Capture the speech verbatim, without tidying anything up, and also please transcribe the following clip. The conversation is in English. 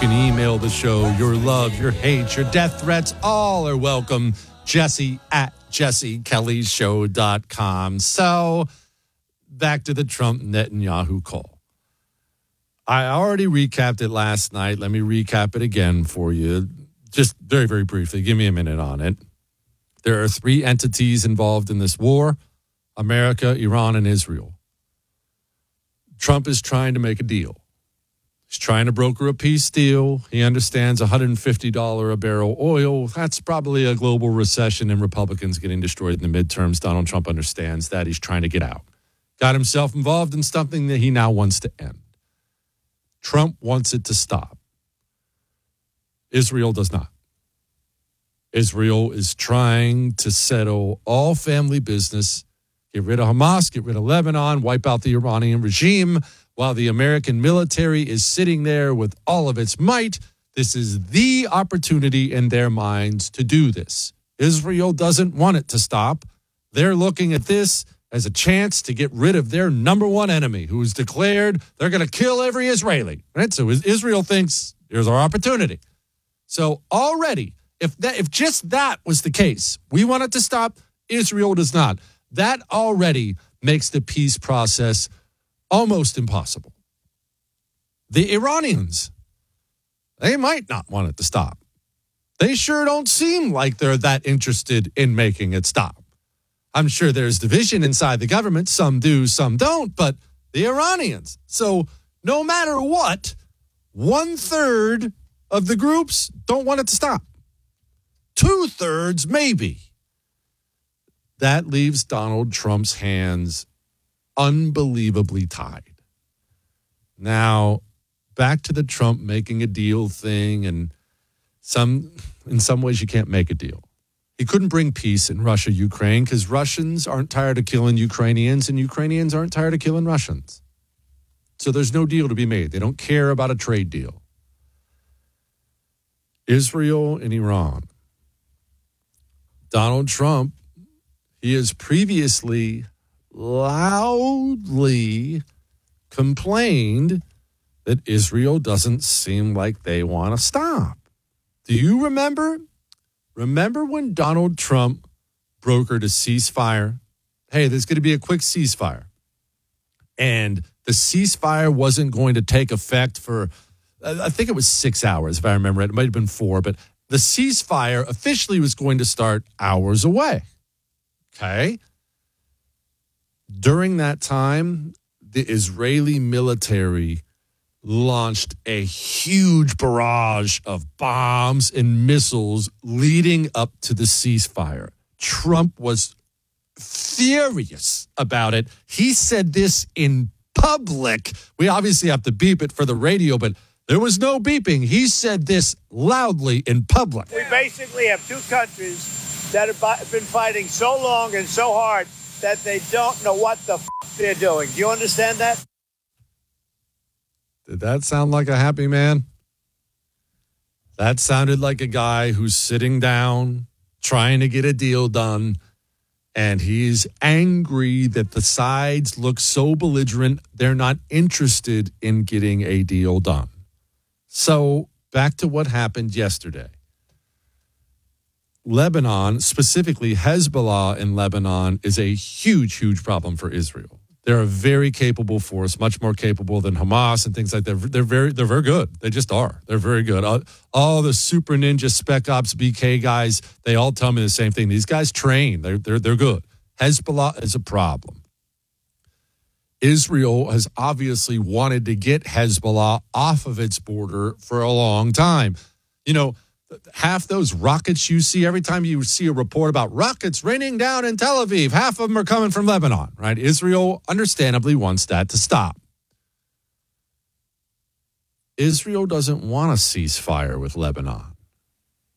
can email the show. Your love, your hate, your death threats, all are welcome. Jesse at jesse kelly show dot com. So, back to the Trump-Netanyahu call. I already recapped it last night. Let me recap it again for you. Just very, very briefly. Give me a minute on it. There are three entities involved in this war: America, Iran, and Israel. Trump is trying to make a deal. He's trying to broker a peace deal. He understands one hundred fifty dollars a barrel oil. That's probably a global recession and Republicans getting destroyed in the midterms. Donald Trump understands that. He's trying to get out. Got himself involved in something that he now wants to end. Trump wants it to stop. Israel does not. Israel is trying to settle all family business, get rid of Hamas, get rid of Lebanon, wipe out the Iranian regime, while the American military is sitting there with all of its might. This is the opportunity in their minds to do this. Israel doesn't want it to stop. They're looking at this as a chance to get rid of their number one enemy, who has declared they're going to kill every Israeli. Right? So Israel thinks, here's our opportunity. So already, if that, if just that was the case, we want it to stop, Israel does not. That already makes the peace process almost impossible. The Iranians, they might not want it to stop. They sure don't seem like they're that interested in making it stop. I'm sure there's division inside the government. Some do, some don't, but the Iranians. So no matter what, one third of the groups don't want it to stop. Two thirds, maybe. That leaves Donald Trump's hands unbelievably tied. Now, back to the Trump making a deal thing, and some in some ways you can't make a deal. He couldn't bring peace in Russia, Ukraine, because Russians aren't tired of killing Ukrainians, and Ukrainians aren't tired of killing Russians. So there's no deal to be made. They don't care about a trade deal. Israel and Iran. Donald Trump, he has previously loudly complained that Israel doesn't seem like they want to stop. Do you remember? Remember when Donald Trump brokered a ceasefire? Hey, there's going to be a quick ceasefire. And the ceasefire wasn't going to take effect for, I think it was six hours, if I remember it. It might have been four, but the ceasefire officially was going to start hours away. Okay? During that time, the Israeli military launched a huge barrage of bombs and missiles leading up to the ceasefire. Trump was furious about it. He said this in public. We obviously have to beep it for the radio, but there was no beeping. He said this loudly in public. We basically have two countries that have been fighting so long and so hard that they don't know what the f- they're doing. Do you understand that? Did that sound like a happy man? That sounded like a guy who's sitting down, trying to get a deal done, and he's angry that the sides look so belligerent, they're not interested in getting a deal done. So back to what happened yesterday. Lebanon, specifically Hezbollah in Lebanon, is a huge, huge problem for Israel. They're a very capable force, much more capable than Hamas and things like that. They're very, they're very good. They just are. They're very good. All, all the super ninja spec ops B K guys, they all tell me the same thing. These guys train. They're they're they're good. Hezbollah is a problem. Israel has obviously wanted to get Hezbollah off of its border for a long time. You know, half those rockets you see, every time you see a report about rockets raining down in Tel Aviv, half of them are coming from Lebanon, right? Israel understandably wants that to stop. Israel doesn't want a ceasefire with Lebanon.